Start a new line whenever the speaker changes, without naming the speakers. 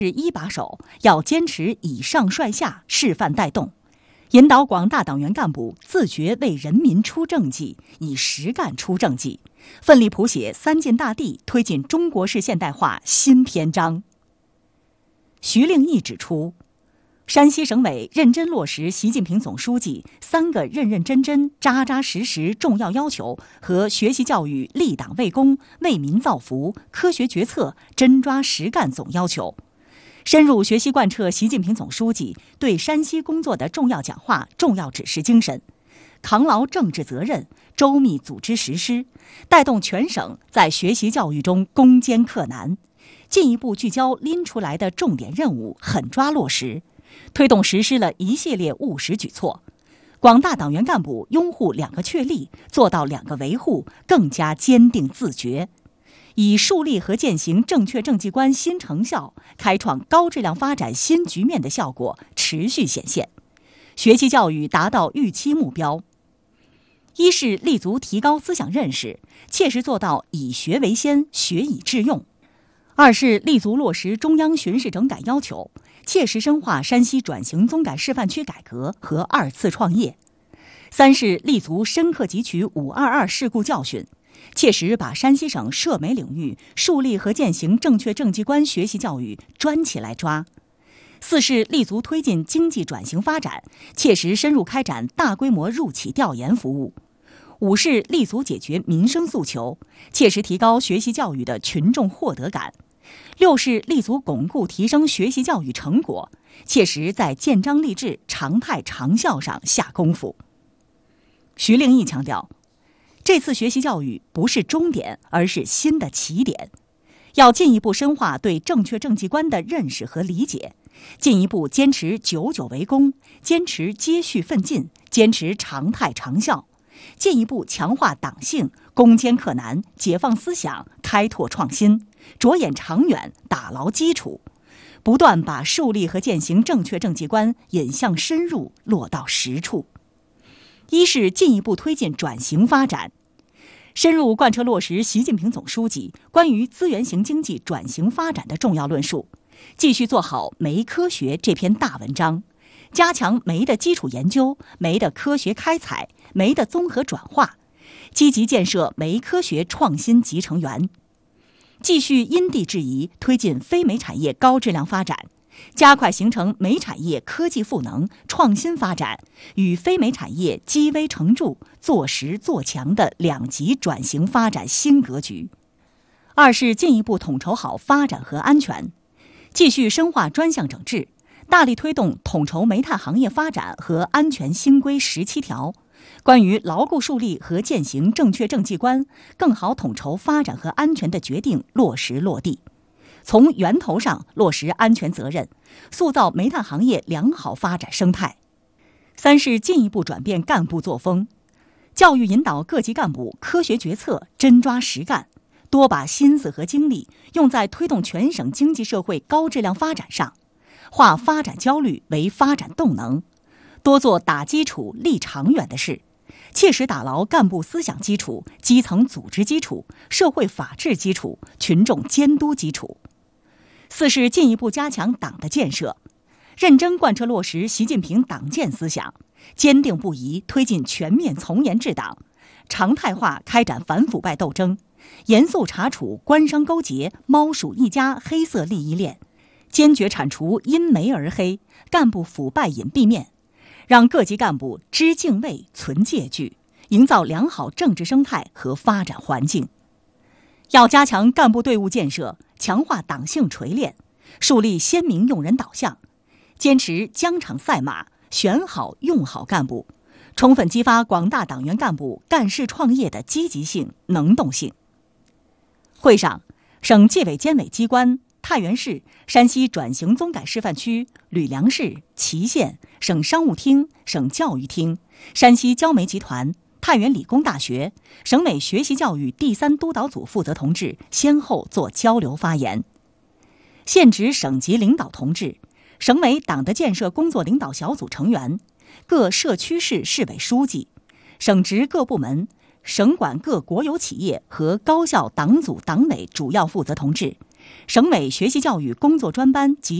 是一把手，要坚持以上率下，示范带动，引导广大党员干部自觉为人民出政绩，以实干出政绩，奋力谱写三晋大地推进中国式现代化新篇章。徐令义指出，山西省委认真落实习近平总书记3个认认真真、扎扎实实重要要求和学习教育立党为公、为民造福、科学决策、真抓实干总要求，深入学习贯彻习近平总书记对山西工作的重要讲话、重要指示精神，扛牢政治责任，周密组织实施，带动全省在学习教育中攻坚克难，进一步聚焦拎出来的重点任务，狠抓落实，推动实施了一系列务实举措。广大党员干部拥护2个确立，做到2个维护，更加坚定自觉，以树立和践行正确政绩观新成效，开创高质量发展新局面的效果持续显现，学习教育达到预期目标。一是立足提高思想认识，切实做到以学为先，学以致用；二是立足落实中央巡视整改要求，切实深化山西转型综改示范区改革和2次创业；三是立足深刻汲取522事故教训，切实把山西省涉美领域树立和践行正确政绩观学习教育专起来抓；四是立足推进经济转型发展，切实深入开展大规模入企调研服务；五是立足解决民生诉求，切实提高学习教育的群众获得感；六是立足巩固提升学习教育成果，切实在建章立制、常态长效上下功夫。徐令义强调，这次学习教育不是终点，而是新的起点，要进一步深化对正确政绩观的认识和理解，进一步坚持久久为功，坚持接续奋进，坚持常态长效，进一步强化党性，攻坚克难，解放思想，开拓创新，着眼长远，打牢基础，不断把树立和践行正确政绩观引向深入，落到实处。一是进一步推进转型发展，深入贯彻落实习近平总书记关于资源型经济转型发展的重要论述，继续做好煤科学这篇大文章，加强煤的基础研究、煤的科学开采、煤的综合转化，积极建设煤科学创新集成园，继续因地制宜推进非煤产业高质量发展，加快形成煤产业科技赋能、创新发展与非煤产业积微成著、做实做强的2级转型发展新格局。二是进一步统筹好发展和安全，继续深化专项整治，大力推动统筹煤炭行业发展和安全新规17条，关于牢固树立和践行正确政绩观、更好统筹发展和安全的决定落实落地，从源头上落实安全责任，塑造煤炭行业良好发展生态。三是进一步转变干部作风，教育引导各级干部科学决策、真抓实干，多把心思和精力用在推动全省经济社会高质量发展上，化发展焦虑为发展动能，多做打基础、立长远的事，切实打牢干部思想基础、基层组织基础、社会法治基础、群众监督基础。四是进一步加强党的建设，认真贯彻落实习近平党建思想，坚定不移推进全面从严治党，常态化开展反腐败斗争，严肃查处官商勾结、猫鼠一家黑色利益链，坚决铲除因煤而黑、干部腐败隐蔽面，让各级干部知敬畏、存戒惧，营造良好政治生态和发展环境。要加强干部队伍建设，强化党性锤炼，树立鲜明用人导向，坚持疆场赛马，选好用好干部，充分激发广大党员干部干事创业的积极性、能动性。会上，省纪委监委机关、太原市、山西转型综改示范区、吕梁市、祁县、省商务厅、省教育厅、山西焦煤集团、太原理工大学、省委学习教育第3督导组负责同志先后做交流发言。现职省级领导同志、省委党的建设工作领导小组成员、各社区市市委书记、省直各部门、省管各国有企业和高校党组党委主要负责同志、 省委学习教育工作专班及